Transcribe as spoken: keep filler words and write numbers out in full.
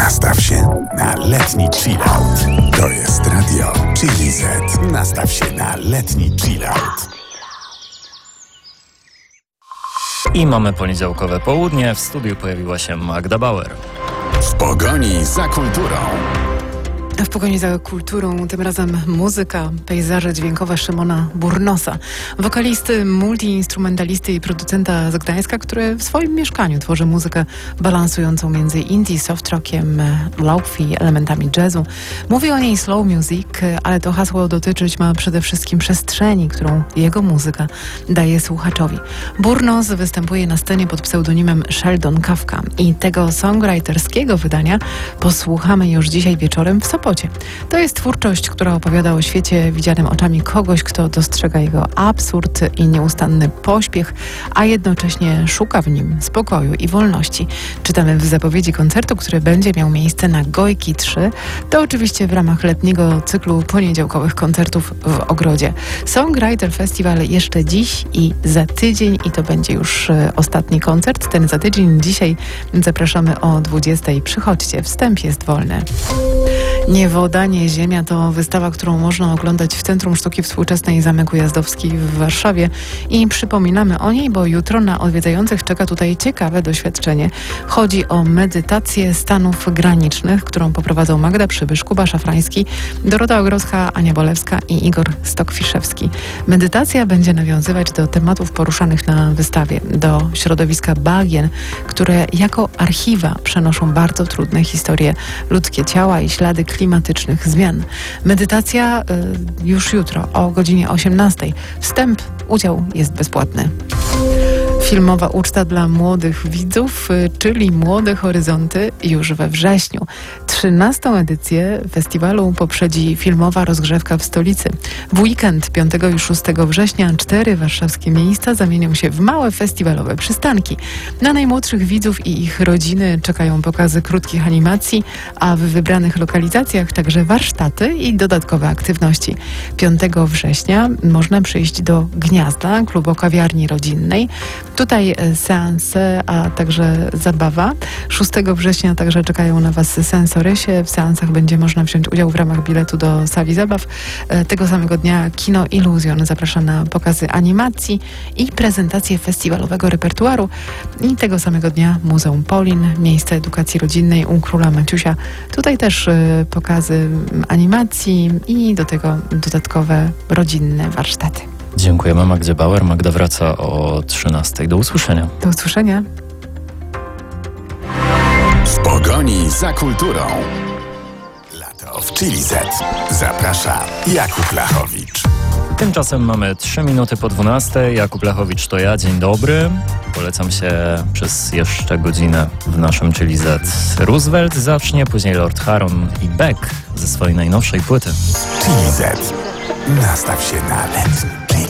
Nastaw się na letni chillout. To jest radio Chili Z. Nastaw się na letni chillout. I mamy poniedziałkowe południe. W studiu pojawiła się Magda Bauer. W pogoni za kulturą. W pogoni za kulturą, tym razem muzyka, pejzaże dźwiękowe Szymona Burnosa, wokalisty, multiinstrumentalisty i producenta z Gdańska, który w swoim mieszkaniu tworzy muzykę balansującą między indie, soft rockiem, lo-fi, elementami jazzu. Mówi o niej slow music, ale to hasło dotyczyć ma przede wszystkim przestrzeni, którą jego muzyka daje słuchaczowi. Burnos występuje na scenie pod pseudonimem Sheldon Kafka i tego songwriterskiego wydania posłuchamy już dzisiaj wieczorem w Sopocie. To jest twórczość, która opowiada o świecie widzianym oczami kogoś, kto dostrzega jego absurd i nieustanny pośpiech, a jednocześnie szuka w nim spokoju i wolności. Czytamy w zapowiedzi koncertu, który będzie miał miejsce na Gojki trzy. To oczywiście w ramach letniego cyklu poniedziałkowych koncertów w Ogrodzie. Songwriter Festival jeszcze dziś i za tydzień i to będzie już e, ostatni koncert. Ten za tydzień. Dzisiaj zapraszamy o dwudziestej. Przychodźcie, wstęp jest wolny. Nie woda, nie ziemia to wystawa, którą można oglądać w Centrum Sztuki Współczesnej Zamek Ujazdowski w Warszawie i przypominamy o niej, bo jutro na odwiedzających czeka tutaj ciekawe doświadczenie. Chodzi o medytację stanów granicznych, którą poprowadzą Magda Przybysz, Kuba Szafrański, Dorota Ogrozka, Ania Bolewska i Igor Stokfiszewski. Medytacja będzie nawiązywać do tematów poruszanych na wystawie, do środowiska bagien, które jako archiwa przenoszą bardzo trudne historie, ludzkie ciała i ślady klimatycznych zmian. Medytacja y, już jutro o godzinie osiemnastej. Wstęp, udział jest bezpłatny. Filmowa uczta dla młodych widzów, czyli Młode Horyzonty już we wrześniu. Trzynastą edycję festiwalu poprzedzi filmowa rozgrzewka w stolicy. W weekend piątego i szóstego września cztery warszawskie miejsca zamienią się w małe festiwalowe przystanki. Na najmłodszych widzów i ich rodziny czekają pokazy krótkich animacji, a w wybranych lokalizacjach także warsztaty i dodatkowe aktywności. piątego września można przyjść do Gniazda, klubu kawiarni rodzinnej. Tutaj seanse, a także zabawa. szóstego września także czekają na Was sensorysie. W seansach będzie można wziąć udział w ramach biletu do sali zabaw. Tego samego dnia Kino Iluzjon zaprasza na pokazy animacji i prezentację festiwalowego repertuaru. I tego samego dnia Muzeum Polin, miejsce edukacji rodzinnej u Króla Maciusia. Tutaj też pokazy animacji i do tego dodatkowe rodzinne warsztaty. Dziękujemy Magdzie Bauer. Magda wraca o trzynastej. Do usłyszenia. Do usłyszenia. W pogoni za kulturą. Lato w Chili Z. Zaprasza Jakub Lachowicz. Tymczasem mamy trzy minuty po dwunastej. Jakub Lachowicz to ja. Dzień dobry. Polecam się przez jeszcze godzinę w naszym Chili Z. Roosevelt zacznie, później Lord Huron i Beck ze swojej najnowszej płyty. Chili Z. Nastaw się na letni chillout.